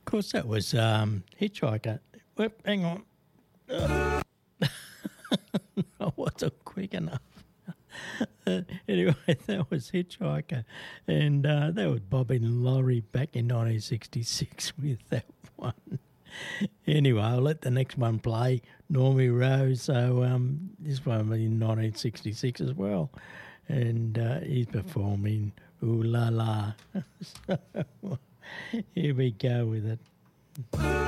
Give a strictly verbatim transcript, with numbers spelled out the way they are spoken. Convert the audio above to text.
course, that was um, Hitchhiker. Whoop, hang on. I wasn't quick enough. Uh, anyway, that was Hitchhiker. And uh, that was Bobby and Laurie back in nineteen sixty-six with that one. Anyway, I'll let the next one play, Normie Rose. So um, this one was in nineteen sixty-six as well. And uh, he's performing Ooh La La. So, here we go with it.